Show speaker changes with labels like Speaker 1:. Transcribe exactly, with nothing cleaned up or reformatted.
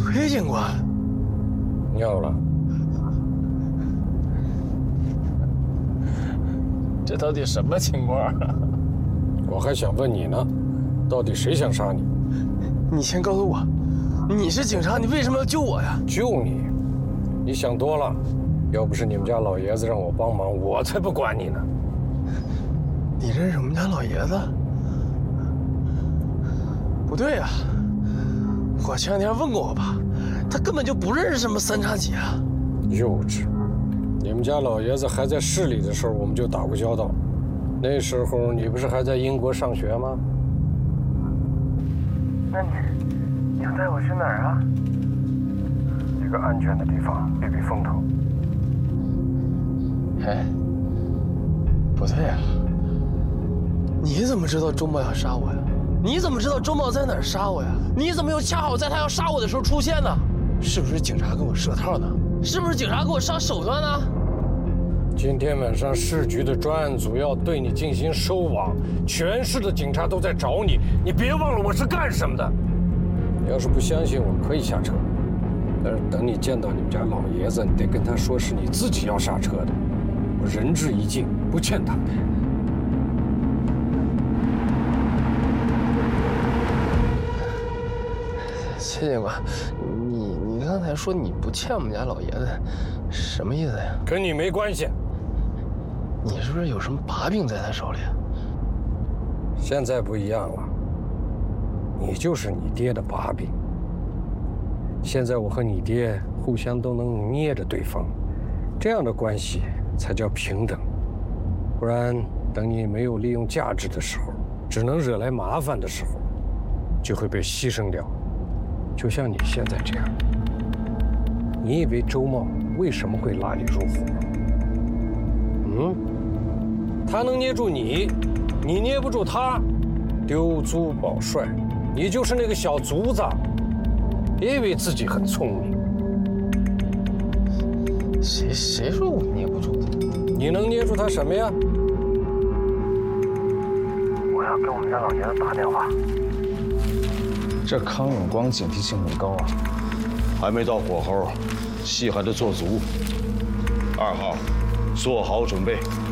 Speaker 1: 崔警官，
Speaker 2: 尿了。
Speaker 1: 这到底什么情况啊？
Speaker 2: 我还想问你呢，到底谁想杀你？
Speaker 1: 你先告诉我，你是警察，你为什么要救我呀？
Speaker 2: 救你？你想多了。要不是你们家老爷子让我帮忙，我才不管你呢。
Speaker 1: 你认识我们家老爷子？不对呀、啊，我前两天问过我爸，他根本就不认识什么三叉戟啊。
Speaker 2: 幼稚！你们家老爷子还在市里的时候，我们就打过交道。那时候你不是还在英国上学吗？
Speaker 1: 那你，你要带我去哪儿啊？
Speaker 2: 一个安全的地方避避风头。
Speaker 1: 哎，不对呀、啊，你怎么知道周茂要杀我呀？你怎么知道周茂在哪儿杀我呀？你怎么又恰好在他要杀我的时候出现呢？是不是警察给我设套呢？是不是警察给我上手段呢？
Speaker 2: 今天晚上市局的专案组要对你进行收网，全市的警察都在找你，你别忘了我是干什么的。你要是不相信我，可以下车，但是等你见到你们家老爷子，你得跟他说是你自己要刹车的。我仁至义尽，不欠他的。
Speaker 1: 谢警官，你你刚才说你不欠我们家老爷子，什么意思呀？
Speaker 2: 跟你没关系。
Speaker 1: 你是不是有什么把柄在他手里？
Speaker 2: 现在不一样了，你就是你爹的把柄。现在我和你爹互相都能捏着对方，这样的关系才叫平等。不然，等你没有利用价值的时候，只能惹来麻烦的时候，就会被牺牲掉。就像你现在这样，你以为周茂为什么会拉你入伙？嗯，他能捏住你，你捏不住他，丢卒保帅，你就是那个小卒子。别以为自己很聪明。
Speaker 1: 谁谁说我捏不住他？
Speaker 2: 你能捏住他什么呀？
Speaker 1: 我要给我们家老爷子打电话。
Speaker 3: 这康永光警惕性很高啊，
Speaker 4: 还没到火候，戏还得做足。二号，做好准备。